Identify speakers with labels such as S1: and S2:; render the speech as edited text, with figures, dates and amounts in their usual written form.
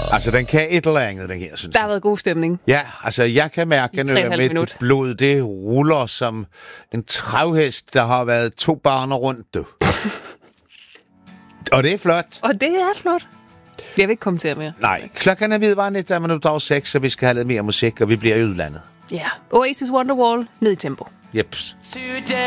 S1: Altså, den kan et eller andet, den her, synes
S2: Der har været god stemning.
S1: Ja, altså, jeg kan mærke, at mit blod, det ruller som en travhest, der har været 2 baner rundt, du. Og det er flot.
S2: Og det er flot. Jeg vil ikke kommentere mere.
S1: Nej, klokken er vidvarende, der er man nu 6, så vi skal have lidt mere musik, og vi bliver i udlandet.
S2: Ja, Oasis Wonderwall, ned i tempo.
S1: Jeps.